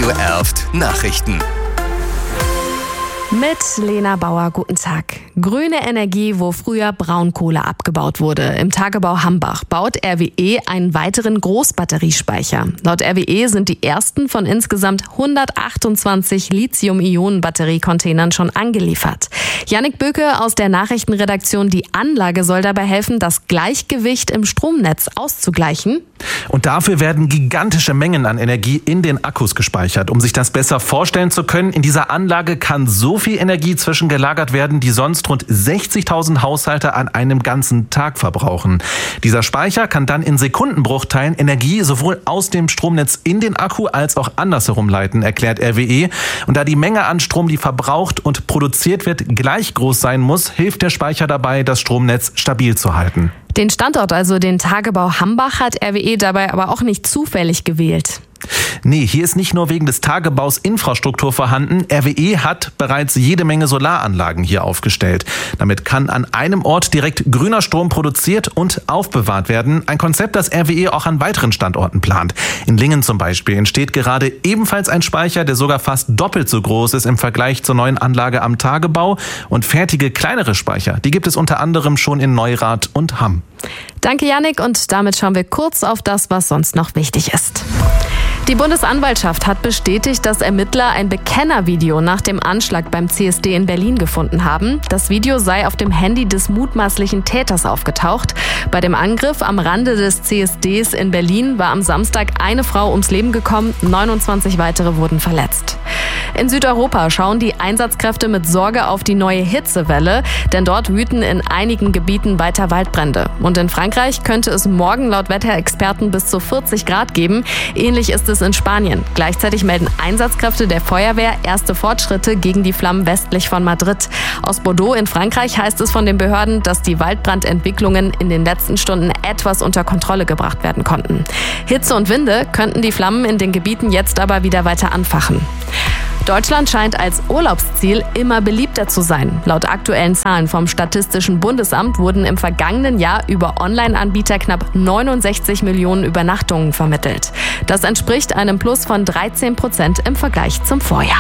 Radio Erft Nachrichten. Mit Lena Bauer, guten Tag. Grüne Energie, wo früher Braunkohle abgebaut wurde. Im Tagebau Hambach baut RWE einen weiteren Großbatteriespeicher. Laut RWE sind die ersten von insgesamt 128 Lithium-Ionen-Batteriecontainern schon angeliefert. Jannik Böke aus der Nachrichtenredaktion. Die Anlage soll dabei helfen, das Gleichgewicht im Stromnetz auszugleichen. Und dafür werden gigantische Mengen an Energie in den Akkus gespeichert. Um sich das besser vorstellen zu können, in dieser Anlage kann so viel Energie zwischengelagert werden, die sonst rund 60.000 Haushalte an einem ganzen Tag verbrauchen. Dieser Speicher kann dann in Sekundenbruchteilen Energie sowohl aus dem Stromnetz in den Akku als auch andersherum leiten, erklärt RWE. Und da die Menge an Strom, die verbraucht und produziert wird, gleich groß sein muss, hilft der Speicher dabei, das Stromnetz stabil zu halten. Den Standort, also den Tagebau Hambach, hat RWE dabei aber auch nicht zufällig gewählt. Nee, hier ist nicht nur wegen des Tagebaus Infrastruktur vorhanden. RWE hat bereits jede Menge Solaranlagen hier aufgestellt. Damit kann an einem Ort direkt grüner Strom produziert und aufbewahrt werden. Ein Konzept, das RWE auch an weiteren Standorten plant. In Lingen zum Beispiel entsteht gerade ebenfalls ein Speicher, der sogar fast doppelt so groß ist im Vergleich zur neuen Anlage am Tagebau. Und fertige kleinere Speicher, die gibt es unter anderem schon in Neurath und Hamm. Danke, Jannik. Und damit schauen wir kurz auf das, was sonst noch wichtig ist. Die Bundesanwaltschaft hat bestätigt, dass Ermittler ein Bekennervideo nach dem Anschlag beim CSD in Berlin gefunden haben. Das Video sei auf dem Handy des mutmaßlichen Täters aufgetaucht. Bei dem Angriff am Rande des CSDs in Berlin war am Samstag eine Frau ums Leben gekommen, 29 weitere wurden verletzt. In Südeuropa schauen die Einsatzkräfte mit Sorge auf die neue Hitzewelle, denn dort wüten in einigen Gebieten weiter Waldbrände. Und in Frankreich könnte es morgen laut Wetterexperten bis zu 40 Grad geben. Ähnlich ist es in Spanien. Gleichzeitig melden Einsatzkräfte der Feuerwehr erste Fortschritte gegen die Flammen westlich von Madrid. Aus Bordeaux in Frankreich heißt es von den Behörden, dass die Waldbrandentwicklungen in den letzten Stunden etwas unter Kontrolle gebracht werden konnten. Hitze und Winde könnten die Flammen in den Gebieten jetzt aber wieder weiter anfachen. Deutschland scheint als Urlaubsziel immer beliebter zu sein. Laut aktuellen Zahlen vom Statistischen Bundesamt wurden im vergangenen Jahr über Online-Anbieter knapp 69 Millionen Übernachtungen vermittelt. Das entspricht einem Plus von 13% im Vergleich zum Vorjahr.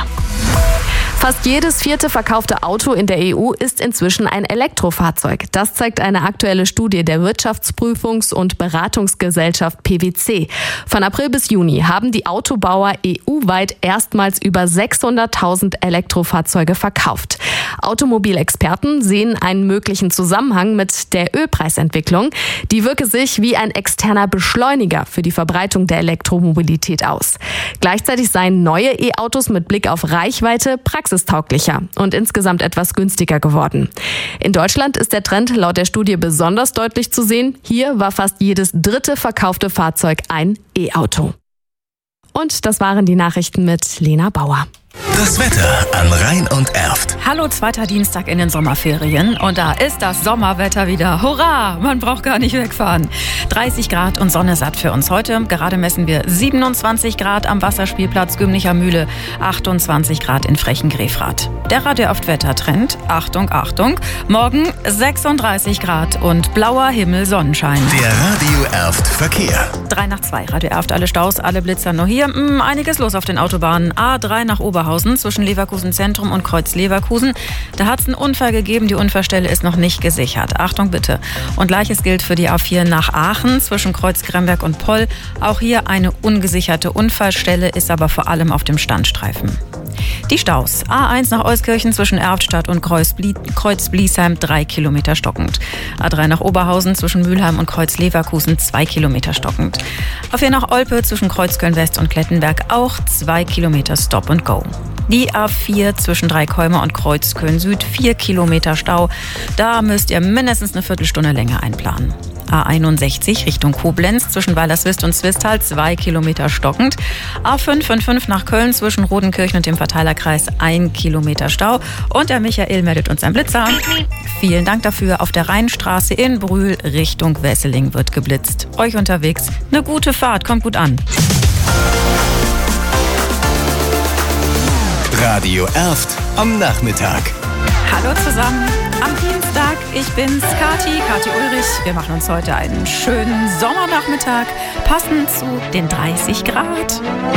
Fast jedes vierte verkaufte Auto in der EU ist inzwischen ein Elektrofahrzeug. Das zeigt eine aktuelle Studie der Wirtschaftsprüfungs- und Beratungsgesellschaft PwC. Von April bis Juni haben die Autobauer EU-weit erstmals über 600.000 Elektrofahrzeuge verkauft. Automobilexperten sehen einen möglichen Zusammenhang mit der Ölpreisentwicklung. Die wirke sich wie ein externer Beschleuniger für die Verbreitung der Elektromobilität aus. Gleichzeitig seien neue E-Autos mit Blick auf Reichweite praxistauglicher und insgesamt etwas günstiger geworden. In Deutschland ist der Trend laut der Studie besonders deutlich zu sehen. Hier war fast jedes dritte verkaufte Fahrzeug ein E-Auto. Und das waren die Nachrichten mit Lena Bauer. Das Wetter an Rhein und Erft. Hallo, zweiter Dienstag in den Sommerferien und da ist das Sommerwetter wieder. Hurra, man braucht gar nicht wegfahren. 30 Grad und Sonne satt für uns heute. Gerade messen wir 27 Grad am Wasserspielplatz Gümnicher Mühle, 28 Grad in Frechen-Grefrath. Der Radio Erft Wettertrend, Achtung, Achtung, morgen 36 Grad und blauer Himmel, Sonnenschein. Der Radio Erft Verkehr. 3 nach 2, Radio Erft, alle Staus, alle Blitzer nur hier. Einiges los auf den Autobahnen. A3 nach Oberhausen zwischen Leverkusen Zentrum und Kreuz Leverkusen. Da hat es einen Unfall gegeben, die Unfallstelle ist noch nicht gesichert. Achtung bitte. Und Gleiches gilt für die A4 nach Aachen zwischen Kreuz Gremberg und Poll. Auch hier eine ungesicherte Unfallstelle, ist aber vor allem auf dem Standstreifen. Die Staus. A1 nach Euskirchen zwischen Erftstadt und Kreuz Bliesheim 3 Kilometer stockend. A3 nach Oberhausen zwischen Mülheim und Kreuz Leverkusen 2 Kilometer stockend. A4 nach Olpe zwischen Kreuz Köln-West und Klettenberg auch 2 Kilometer Stop and Go. Die A4 zwischen Dreikäumer und Kreuz Köln-Süd 4 Kilometer Stau. Da müsst ihr mindestens eine Viertelstunde länger einplanen. A61 Richtung Koblenz zwischen Weilerswist und Swisttal 2 Kilometer stockend. A555 nach Köln zwischen Rodenkirchen und dem Verteilerkreis 1 Kilometer Stau. Und der Michael meldet uns ein Blitzer. Vielen Dank dafür. Auf der Rheinstraße in Brühl Richtung Wesseling wird geblitzt. Euch unterwegs eine gute Fahrt, kommt gut an. Radio Erft am Nachmittag. Hallo zusammen. Am Dienstag, ich bin's, Kathi Ulrich. Wir machen uns heute einen schönen Sommernachmittag, passend zu den 30 Grad.